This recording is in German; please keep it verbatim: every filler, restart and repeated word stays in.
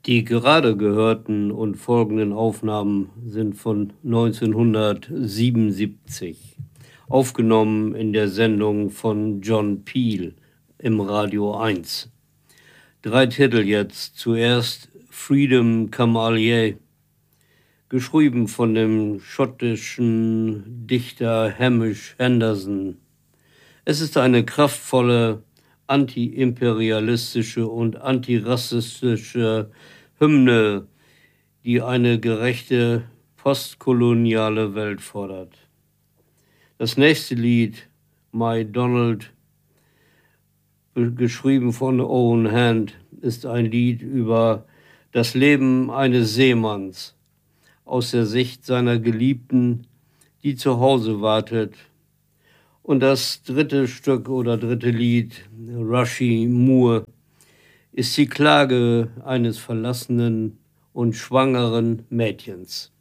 Die gerade gehörten und folgenden Aufnahmen sind von neunzehnhundertsiebenundsiebzig, aufgenommen in der Sendung von John Peel im Radio eins. Drei Titel jetzt. Zuerst Freedom Come Allier, geschrieben von dem schottischen Dichter Hamish Henderson. Es ist eine kraftvolle, antiimperialistische und antirassistische Hymne, die eine gerechte postkoloniale Welt fordert. Das nächste Lied, My Donald, geschrieben von Owen Hand, ist ein Lied über das Leben eines Seemanns aus der Sicht seiner Geliebten, die zu Hause wartet. Und das dritte Stück oder dritte Lied, Rushy Moore, ist die Klage eines verlassenen und schwangeren Mädchens.